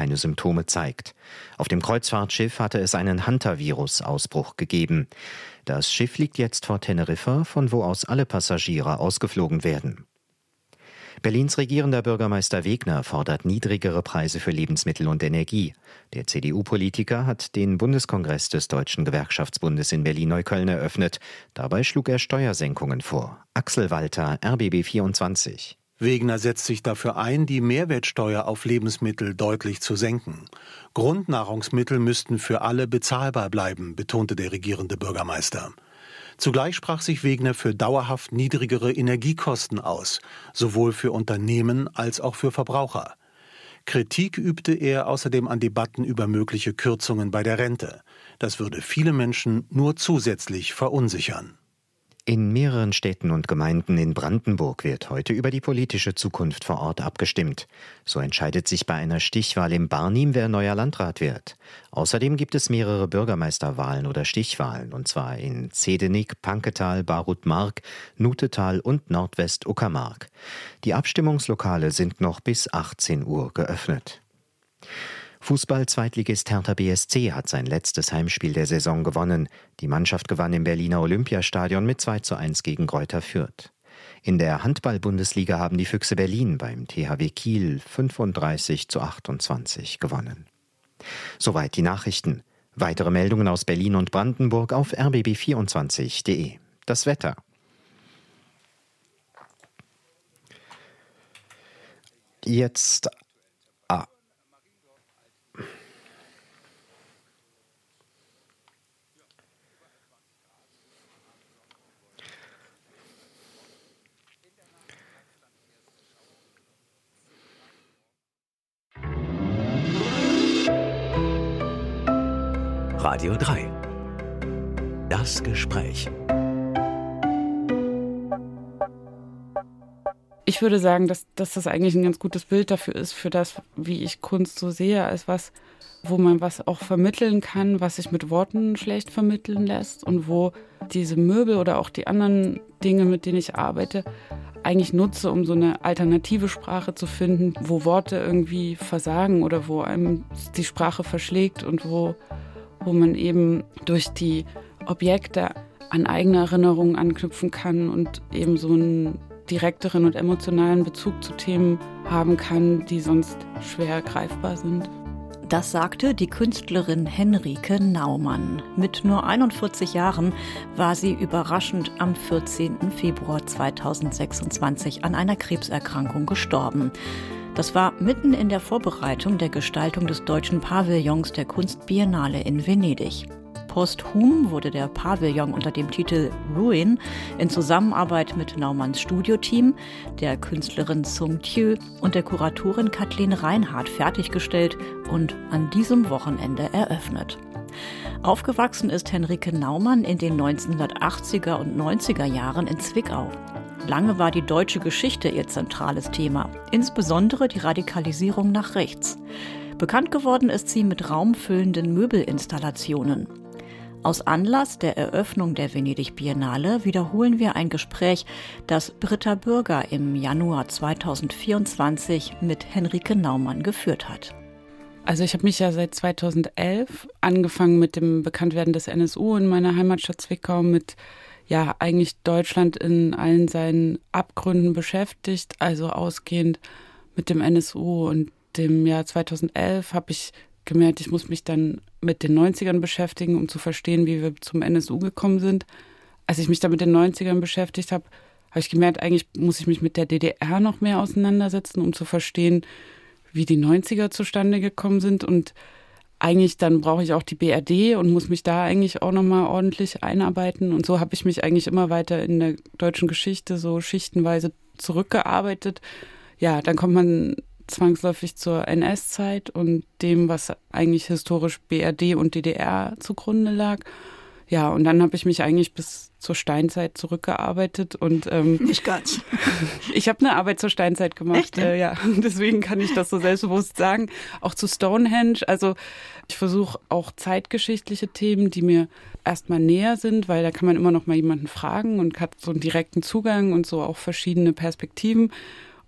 keine Symptome zeigt. Auf dem Kreuzfahrtschiff hatte es einen Hunter-Virus-Ausbruch gegeben. Das Schiff liegt jetzt vor Teneriffa, von wo aus alle Passagiere ausgeflogen werden. Berlins regierender Bürgermeister Wegner fordert niedrigere Preise für Lebensmittel und Energie. Der CDU-Politiker hat den Bundeskongress des Deutschen Gewerkschaftsbundes in Berlin-Neukölln eröffnet. Dabei schlug er Steuersenkungen vor. Axel Walter, RBB 24. Wegner setzt sich dafür ein, die Mehrwertsteuer auf Lebensmittel deutlich zu senken. Grundnahrungsmittel müssten für alle bezahlbar bleiben, betonte der regierende Bürgermeister. Zugleich sprach sich Wegner für dauerhaft niedrigere Energiekosten aus, sowohl für Unternehmen als auch für Verbraucher. Kritik übte er außerdem an Debatten über mögliche Kürzungen bei der Rente. Das würde viele Menschen nur zusätzlich verunsichern. In mehreren Städten und Gemeinden in Brandenburg wird heute über die politische Zukunft vor Ort abgestimmt. So entscheidet sich bei einer Stichwahl im Barnim, wer neuer Landrat wird. Außerdem gibt es mehrere Bürgermeisterwahlen oder Stichwahlen, und zwar in Zedenik, Panketal, Barut-Mark, Nutetal und Nordwest-Uckermark. Die Abstimmungslokale sind noch bis 18 Uhr geöffnet. Fußball-Zweitligist Hertha BSC hat sein letztes Heimspiel der Saison gewonnen. Die Mannschaft gewann im Berliner Olympiastadion mit 2:1 gegen Greuther Fürth. In der Handball-Bundesliga haben die Füchse Berlin beim THW Kiel 35:28 gewonnen. Soweit die Nachrichten. Weitere Meldungen aus Berlin und Brandenburg auf rbb24.de. Das Wetter. Jetzt Radio 3. Das Gespräch. Ich würde sagen, dass das eigentlich ein ganz gutes Bild dafür ist, für das, wie ich Kunst so sehe, als was, wo man was auch vermitteln kann, was sich mit Worten schlecht vermitteln lässt und wo diese Möbel oder auch die anderen Dinge, mit denen ich arbeite, eigentlich nutze, um so eine alternative Sprache zu finden, wo Worte irgendwie versagen oder wo einem die Sprache verschlägt und wo man eben durch die Objekte an eigene Erinnerungen anknüpfen kann und eben so einen direkteren und emotionalen Bezug zu Themen haben kann, die sonst schwer greifbar sind. Das sagte die Künstlerin Henrike Naumann. Mit nur 41 Jahren war sie überraschend am 14. Februar 2026 an einer Krebserkrankung gestorben. Das war mitten in der Vorbereitung der Gestaltung des deutschen Pavillons der Kunstbiennale in Venedig. Posthum wurde der Pavillon unter dem Titel Ruin in Zusammenarbeit mit Naumanns Studioteam, der Künstlerin Sung Thieu und der Kuratorin Kathleen Reinhardt fertiggestellt und an diesem Wochenende eröffnet. Aufgewachsen ist Henrike Naumann in den 1980er und 90er Jahren in Zwickau. Lange war die deutsche Geschichte ihr zentrales Thema, insbesondere die Radikalisierung nach rechts. Bekannt geworden ist sie mit raumfüllenden Möbelinstallationen. Aus Anlass der Eröffnung der Venedig Biennale wiederholen wir ein Gespräch, das Britta Bürger im Januar 2024 mit Henrike Naumann geführt hat. Also ich habe mich ja seit 2011 angefangen mit dem Bekanntwerden des NSU in meiner Heimatstadt Zwickau mit eigentlich Deutschland in allen seinen Abgründen beschäftigt, also ausgehend mit dem NSU und dem Jahr 2011 habe ich gemerkt, ich muss mich dann mit den 90ern beschäftigen, um zu verstehen, wie wir zum NSU gekommen sind. Als ich mich dann mit den 90ern beschäftigt habe, habe ich gemerkt, eigentlich muss ich mich mit der DDR noch mehr auseinandersetzen, um zu verstehen, wie die 90er zustande gekommen sind, und eigentlich dann brauche ich auch die BRD und muss mich da eigentlich auch nochmal ordentlich einarbeiten. Und so habe ich mich eigentlich immer weiter in der deutschen Geschichte so schichtenweise zurückgearbeitet. Ja, dann kommt man zwangsläufig zur NS-Zeit und dem, was eigentlich historisch BRD und DDR zugrunde lag. Ja, und dann habe ich mich eigentlich bis zur Steinzeit zurückgearbeitet und nicht ganz. Ich habe eine Arbeit zur Steinzeit gemacht. Echt? Ja, deswegen kann ich das so selbstbewusst sagen. Auch zu Stonehenge. Also ich versuche auch zeitgeschichtliche Themen, die mir erstmal näher sind, weil da kann man immer noch mal jemanden fragen und hat so einen direkten Zugang und so auch verschiedene Perspektiven.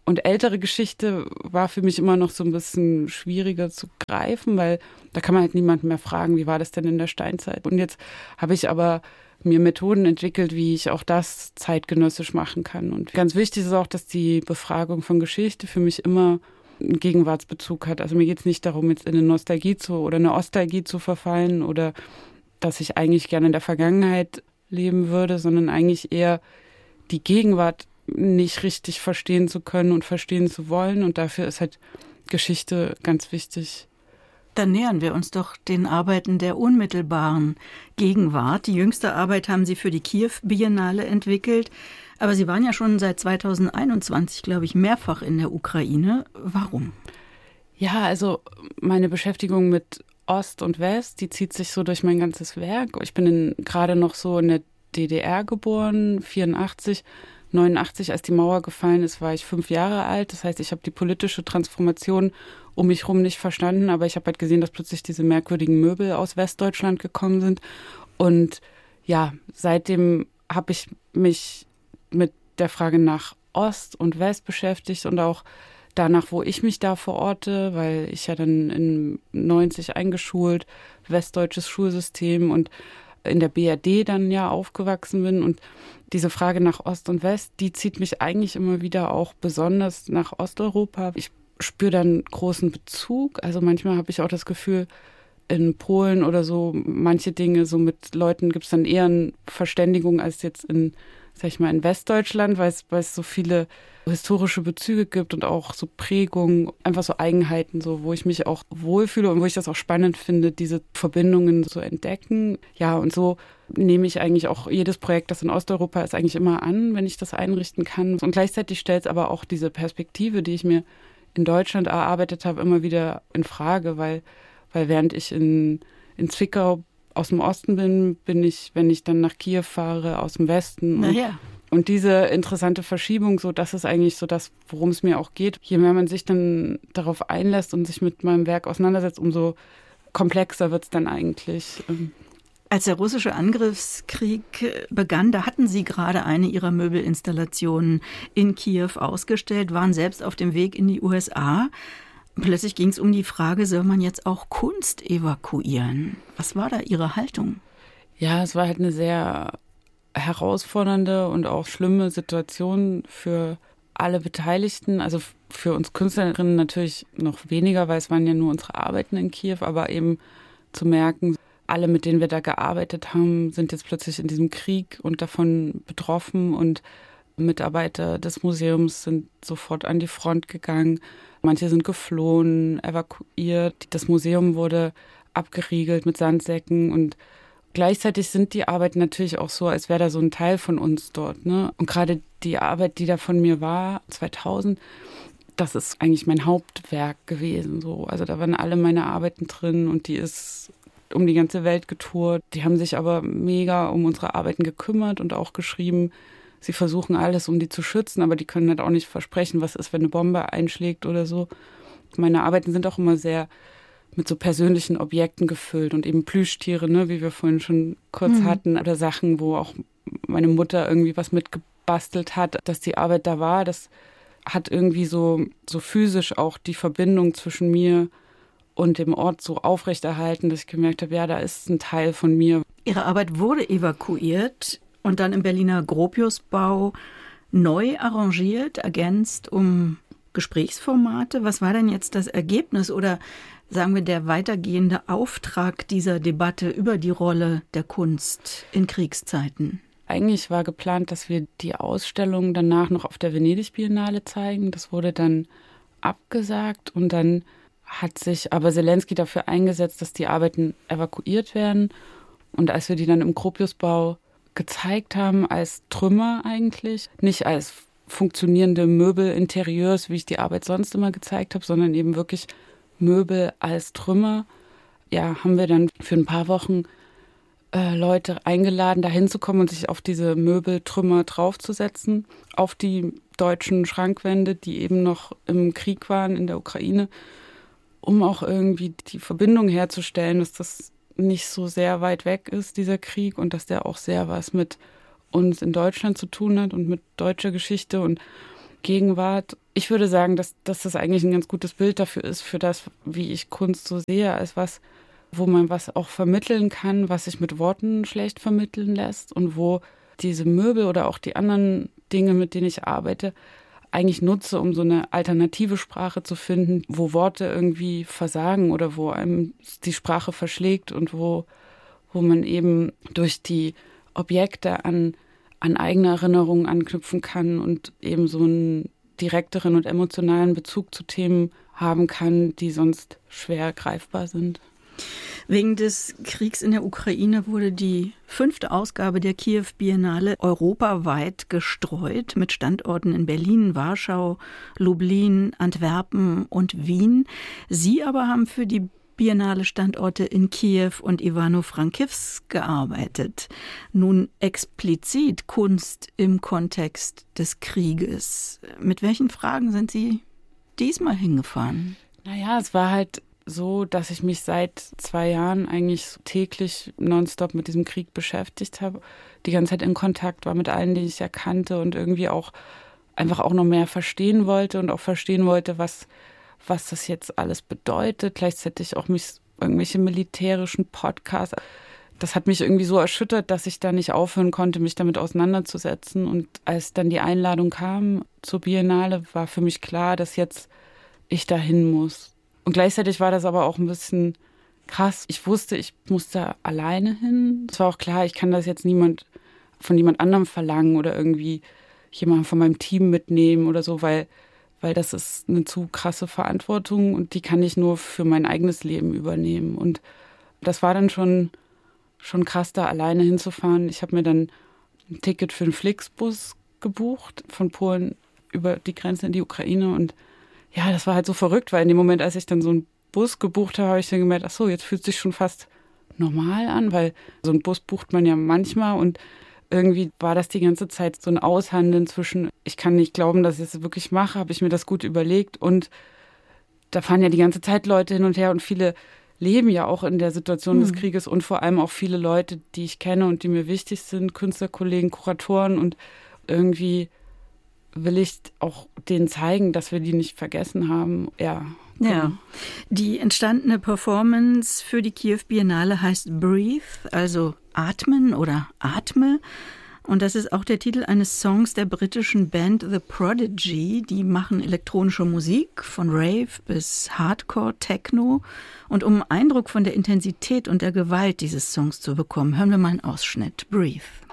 Und ältere Geschichte war für mich immer noch so ein bisschen schwieriger zu greifen, weil da kann man halt niemanden mehr fragen, wie war das denn in der Steinzeit? Und jetzt habe ich aber mir Methoden entwickelt, wie ich auch das zeitgenössisch machen kann. Und ganz wichtig ist auch, dass die Befragung von Geschichte für mich immer einen Gegenwartsbezug hat. Also mir geht es nicht darum, jetzt in eine Nostalgie oder eine Ostalgie zu verfallen oder dass ich eigentlich gerne in der Vergangenheit leben würde, sondern eigentlich eher die Gegenwart nicht richtig verstehen zu können und verstehen zu wollen. Und dafür ist halt Geschichte ganz wichtig. Dann nähern wir uns doch den Arbeiten der unmittelbaren Gegenwart. Die jüngste Arbeit haben Sie für die Kiew-Biennale entwickelt. Aber Sie waren ja schon seit 2021, glaube ich, mehrfach in der Ukraine. Warum? Ja, also meine Beschäftigung mit Ost und West, die zieht sich so durch mein ganzes Werk. Ich bin gerade noch so in der DDR geboren, 84. 89, als die Mauer gefallen ist, war ich 5 Jahre alt. Das heißt, ich habe die politische Transformation um mich herum nicht verstanden, aber ich habe halt gesehen, dass plötzlich diese merkwürdigen Möbel aus Westdeutschland gekommen sind. Und ja, seitdem habe ich mich mit der Frage nach Ost und West beschäftigt und auch danach, wo ich mich da verorte, weil ich ja dann in 90 eingeschult, westdeutsches Schulsystem und in der BRD dann ja aufgewachsen bin. Und diese Frage nach Ost und West, die zieht mich eigentlich immer wieder auch besonders nach Osteuropa. Ich spüre dann großen Bezug. Also manchmal habe ich auch das Gefühl, in Polen oder so, manche Dinge, so mit Leuten gibt es dann eher eine Verständigung als jetzt in, sag ich mal, in Westdeutschland, weil es so viele historische Bezüge gibt und auch so Prägungen, einfach so Eigenheiten, so wo ich mich auch wohlfühle und wo ich das auch spannend finde, diese Verbindungen zu entdecken. Ja, und so nehme ich eigentlich auch jedes Projekt, das in Osteuropa ist, eigentlich immer an, wenn ich das einrichten kann. Und gleichzeitig stellt es aber auch diese Perspektive, die ich mir in Deutschland erarbeitet habe, immer wieder in Frage, weil während ich in Zwickau aus dem Osten bin ich, wenn ich dann nach Kiew fahre, aus dem Westen. Und diese interessante Verschiebung, so das ist eigentlich so das, worum es mir auch geht. Je mehr man sich dann darauf einlässt und sich mit meinem Werk auseinandersetzt, umso komplexer wird es dann eigentlich. Als der russische Angriffskrieg begann, da hatten Sie gerade eine Ihrer Möbelinstallationen in Kiew ausgestellt, waren selbst auf dem Weg in die USA. Plötzlich ging es um die Frage, soll man jetzt auch Kunst evakuieren? Was war da Ihre Haltung? Ja, es war halt eine sehr herausfordernde und auch schlimme Situation für alle Beteiligten. Also für uns Künstlerinnen natürlich noch weniger, weil es waren ja nur unsere Arbeiten in Kiew, aber eben zu merken, alle, mit denen wir da gearbeitet haben, sind jetzt plötzlich in diesem Krieg und davon betroffen und Mitarbeiter des Museums sind sofort an die Front gegangen. Manche sind geflohen, evakuiert. Das Museum wurde abgeriegelt mit Sandsäcken und gleichzeitig sind die Arbeiten natürlich auch so, als wäre da so ein Teil von uns dort, ne? Und gerade die Arbeit, die da von mir war, 2000, das ist eigentlich mein Hauptwerk gewesen. So. Also da waren alle meine Arbeiten drin und die ist um die ganze Welt getourt. Die haben sich aber mega um unsere Arbeiten gekümmert und auch geschrieben, sie versuchen alles, um die zu schützen, aber die können halt auch nicht versprechen, was ist, wenn eine Bombe einschlägt oder so. Meine Arbeiten sind auch immer sehr mit so persönlichen Objekten gefüllt und eben Plüschtiere, ne, wie wir vorhin schon kurz hatten, oder Sachen, wo auch meine Mutter irgendwie was mitgebastelt hat, dass die Arbeit da war. Das hat irgendwie so physisch auch die Verbindung zwischen mir und dem Ort so aufrechterhalten, dass ich gemerkt habe, ja, da ist ein Teil von mir. Ihre Arbeit wurde evakuiert und dann im Berliner Gropiusbau neu arrangiert, ergänzt um Gesprächsformate. Was war denn jetzt das Ergebnis oder sagen wir der weitergehende Auftrag dieser Debatte über die Rolle der Kunst in Kriegszeiten? Eigentlich war geplant, dass wir die Ausstellung danach noch auf der Venedig-Biennale zeigen. Das wurde dann abgesagt und dann hat sich aber Zelensky dafür eingesetzt, dass die Arbeiten evakuiert werden. Und als wir die dann im Gropiusbau gezeigt haben, als Trümmer eigentlich, nicht als funktionierende Möbelinterieurs, wie ich die Arbeit sonst immer gezeigt habe, sondern eben wirklich Möbel als Trümmer, ja, haben wir dann für ein paar Wochen Leute eingeladen, da hinzukommen und sich auf diese Möbeltrümmer draufzusetzen, auf die deutschen Schrankwände, die eben noch im Krieg waren in der Ukraine, um auch irgendwie die Verbindung herzustellen, dass das nicht so sehr weit weg ist, dieser Krieg, und dass der auch sehr was mit uns in Deutschland zu tun hat und mit deutscher Geschichte. Und Gegenwart. Ich würde sagen, dass das eigentlich ein ganz gutes Bild dafür ist, für das, wie ich Kunst so sehe, als was, wo man was auch vermitteln kann, was sich mit Worten schlecht vermitteln lässt und wo diese Möbel oder auch die anderen Dinge, mit denen ich arbeite, eigentlich nutze, um so eine alternative Sprache zu finden, wo Worte irgendwie versagen oder wo einem die Sprache verschlägt und wo man eben durch die Objekte an eigene Erinnerungen anknüpfen kann und eben so einen direkteren und emotionalen Bezug zu Themen haben kann, die sonst schwer greifbar sind. Wegen des Kriegs in der Ukraine wurde die 5. Ausgabe der Kiew Biennale europaweit gestreut mit Standorten in Berlin, Warschau, Lublin, Antwerpen und Wien. Sie aber haben für die Biennale Standorte in Kiew und Ivano-Frankivsk gearbeitet. Nun explizit Kunst im Kontext des Krieges. Mit welchen Fragen sind Sie diesmal hingefahren? Naja, es war halt so, dass ich mich seit 2 Jahren eigentlich täglich nonstop mit diesem Krieg beschäftigt habe. Die ganze Zeit in Kontakt war mit allen, die ich ja kannte und irgendwie auch einfach auch noch mehr verstehen wollte und auch verstehen wollte, was das jetzt alles bedeutet. Gleichzeitig auch irgendwelche militärischen Podcasts. Das hat mich irgendwie so erschüttert, dass ich da nicht aufhören konnte, mich damit auseinanderzusetzen. Und als dann die Einladung kam zur Biennale, war für mich klar, dass jetzt ich da hin muss. Und gleichzeitig war das aber auch ein bisschen krass. Ich wusste, ich muss da alleine hin. Es war auch klar, ich kann das jetzt von jemand anderem verlangen oder irgendwie jemanden von meinem Team mitnehmen oder so, weil das ist eine zu krasse Verantwortung und die kann ich nur für mein eigenes Leben übernehmen. Und das war dann schon krass, da alleine hinzufahren. Ich habe mir dann ein Ticket für einen Flixbus gebucht von Polen über die Grenze in die Ukraine und ja, das war halt so verrückt, weil in dem Moment, als ich dann so einen Bus gebucht habe, habe ich dann gemerkt, ach so, jetzt fühlt es sich schon fast normal an, weil so einen Bus bucht man ja manchmal und irgendwie war das die ganze Zeit so ein Aushandeln zwischen, ich kann nicht glauben, dass ich das wirklich mache, habe ich mir das gut überlegt und da fahren ja die ganze Zeit Leute hin und her und viele leben ja auch in der Situation des Krieges und vor allem auch viele Leute, die ich kenne und die mir wichtig sind, Künstlerkollegen, Kuratoren und irgendwie will ich auch denen zeigen, dass wir die nicht vergessen haben. Ja. Ja, die entstandene Performance für die Kiew Biennale heißt Breathe, also Atmen oder Atme. Und das ist auch der Titel eines Songs der britischen Band The Prodigy. Die machen elektronische Musik von Rave bis Hardcore, Techno. Und um einen Eindruck von der Intensität und der Gewalt dieses Songs zu bekommen, hören wir mal einen Ausschnitt. Breathe.